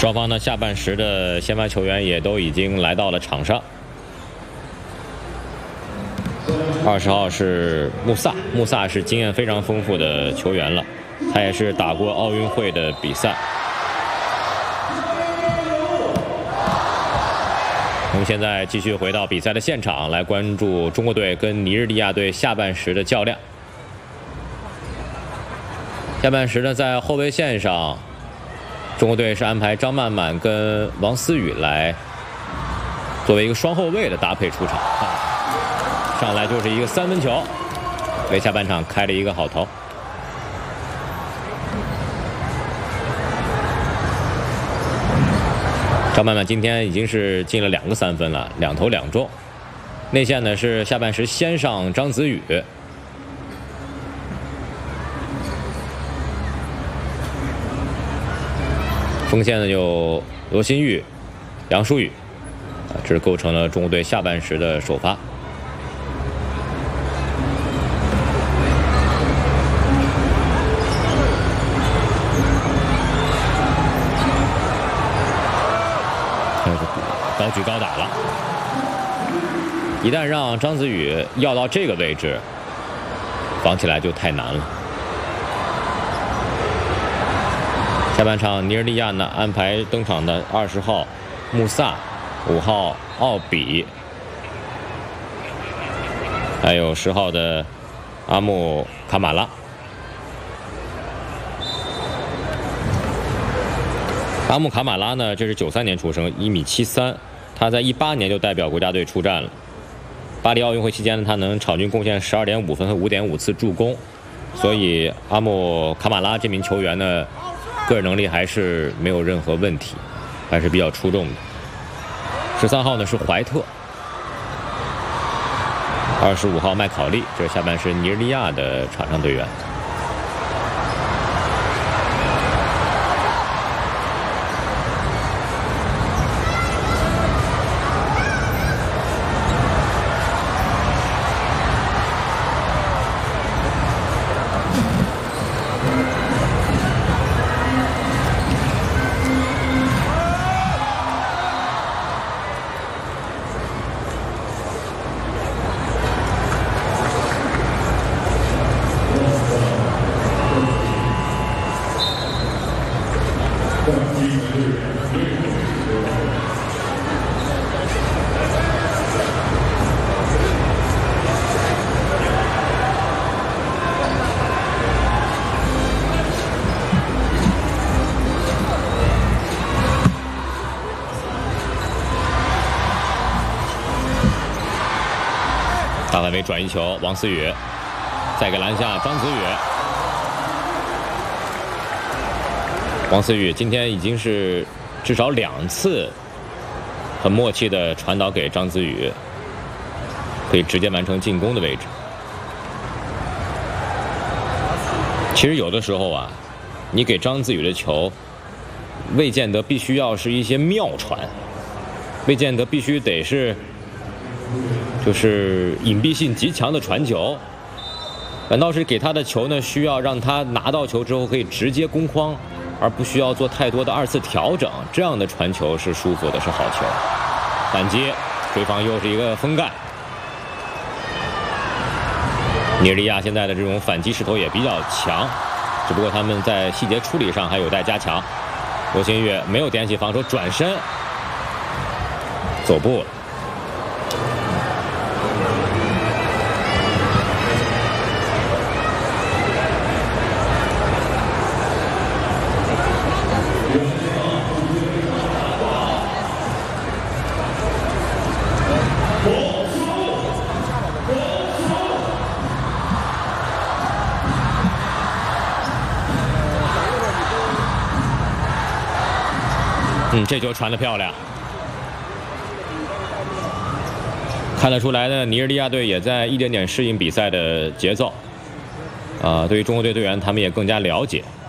双方呢下半时的先发球员也都已经来到了场上。20号是穆萨，穆萨是经验非常丰富的球员了，他也是打过奥运会的比赛。我们现在继续回到比赛的现场，来关注中国队跟尼日利亚队下半时的较量。下半时呢，在后卫线上，中国队是安排张曼曼跟王思雨来作为一个双后卫的搭配出场。上来就是一个3分球，为下半场开了一个好头。张曼曼今天已经是进了2个3分了，2投2中。内线呢是下半时先上张子宇，锋线呢有罗新玉、杨舒宇，这是构成了中国队下半时的首发。高举高打了，一旦让张子宇要到这个位置，防起来就太难了。下半场尼日利亚呢安排登场的20号穆萨、5号奥比，还有10号的阿木卡马拉。阿木卡马拉呢，这是93年出生，1.73米，他在18年就代表国家队出战了。巴黎奥运会期间呢，他能场均贡献12.5分和5.5次助攻，所以阿木卡马拉这名球员呢，个人能力还是没有任何问题，还是比较出众的。13号呢是怀特，25号麦考利，这是下半时尼日利亚的场上队员。大范围转移球，王思雨再给篮下张子宇。王思雨今天已经是至少2次很默契的传导给张子宇，可以直接完成进攻的位置。其实有的时候啊，你给张子宇的球，未见得必须要是一些妙传，未见得必须得是就是隐蔽性极强的传球，反倒是给他的球呢，需要让他拿到球之后可以直接攻框，而不需要做太多的2次调整，这样的传球是舒服的，是好球。反击，对方又是一个封盖。尼日利亚现在的这种反击势头也比较强，只不过他们在细节处理上还有待加强。罗新月没有点起防守，转身走步了。这球传得漂亮，看得出来呢，尼日利亚队也在一点点适应比赛的节奏。对于中国队队员，他们也更加了解。